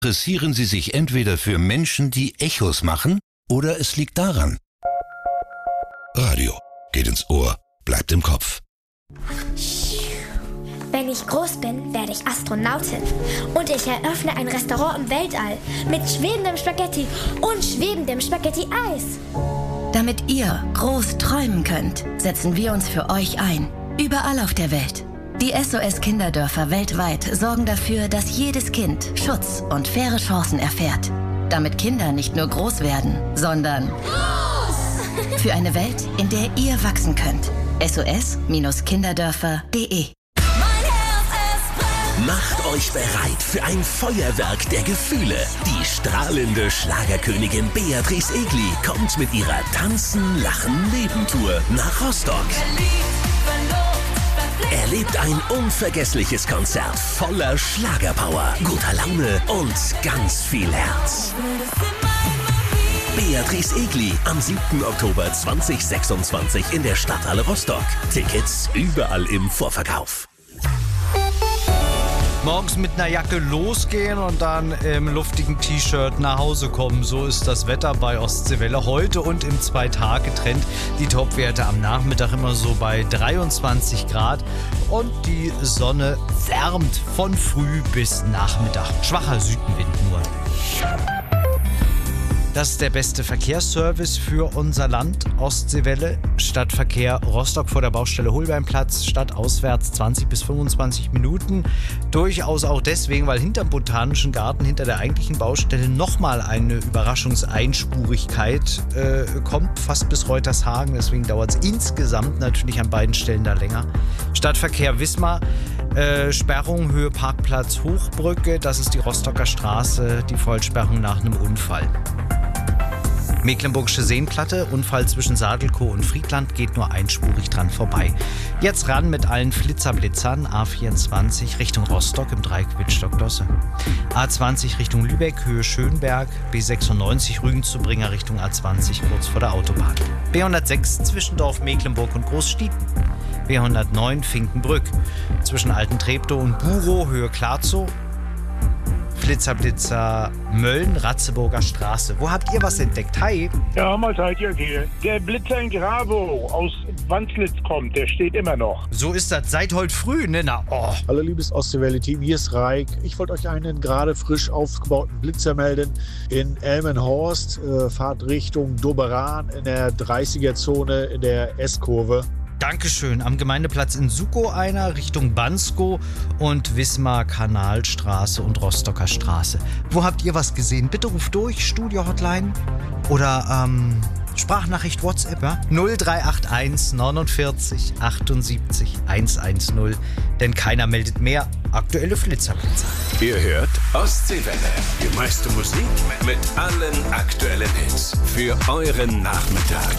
Interessieren Sie sich entweder für Menschen, die Echos machen, oder es liegt daran. Radio geht ins Ohr, bleibt im Kopf. Wenn ich groß bin, werde ich Astronautin. Und ich eröffne ein Restaurant im Weltall mit schwebendem Spaghetti und schwebendem Spaghetti-Eis. Damit ihr groß träumen könnt, setzen wir uns für euch ein. Überall auf der Welt. Die SOS-Kinderdörfer weltweit sorgen dafür, dass jedes Kind Schutz und faire Chancen erfährt. Damit Kinder nicht nur groß werden, sondern groß! Für eine Welt, in der ihr wachsen könnt. SOS-Kinderdörfer.de. Macht euch bereit für ein Feuerwerk der Gefühle. Die strahlende Schlagerkönigin Beatrice Egli kommt mit ihrer Tanzen, Lachen, Leben-Tour nach Rostock. Erlebt ein unvergessliches Konzert voller Schlagerpower, guter Laune und ganz viel Herz. Beatrice Egli am 7. Oktober 2026 in der Stadthalle Rostock. Tickets überall im Vorverkauf. Morgens mit einer Jacke losgehen und dann im luftigen T-Shirt nach Hause kommen. So ist das Wetter bei Ostseewelle heute und im 2-Tage-Trend. Die Topwerte am Nachmittag immer so bei 23 Grad und die Sonne wärmt von früh bis Nachmittag. Schwacher Südenwind nur. Das ist der beste Verkehrsservice für unser Land, Ostseewelle. Stadtverkehr Rostock vor der Baustelle Holbeinplatz, stadtauswärts 20 bis 25 Minuten. Durchaus auch deswegen, weil hinterm Botanischen Garten, hinter der eigentlichen Baustelle, nochmal eine Überraschungseinspurigkeit kommt, fast bis Reutershagen. Deswegen dauert es insgesamt natürlich an beiden Stellen da länger. Stadtverkehr Wismar, Sperrung Höhe Parkplatz Hochbrücke, das ist die Rostocker Straße, die Vollsperrung nach einem Unfall. Mecklenburgische Seenplatte, Unfall zwischen Sadelkow und Friedland, geht nur einspurig dran vorbei. Jetzt ran mit allen Flitzerblitzern, A24 Richtung Rostock im Dreieck Wittstock-Dosse. A20 Richtung Lübeck, Höhe Schönberg, B96 Rügen-zu-Bringer Richtung A20 kurz vor der Autobahn. B106 Zwischendorf, Mecklenburg und Großstieten. B109 Finkenbrück, zwischen Alten Treptow und Burow, Höhe Klarzow. Blitzer Mölln, Ratzeburger Straße. Wo habt ihr was entdeckt? Hi. Ja, mal seid ihr hier. Der Blitzer in Grabow aus Wanslitz kommt, der steht immer noch. So ist das seit heute früh, ne? Na, oh. Hallo liebes Ostseewelle-Team, hier ist Reik. Ich wollte euch einen gerade frisch aufgebauten Blitzer melden. In Elmenhorst, fahrt Richtung Doberan in der 30er-Zone in der S-Kurve. Dankeschön. Am Gemeindeplatz in Sukow einer, Richtung Banskow und Wismar Kanalstraße und Rostocker Straße. Wo habt ihr was gesehen? Bitte ruft durch, Studio-Hotline oder Sprachnachricht WhatsApp, ja? 0381 49 78 110, denn keiner meldet mehr. Aktuelle Flitzerblitzer. Ihr hört Ostseewelle. Die meiste Musik mit allen aktuellen Hits für euren Nachmittag.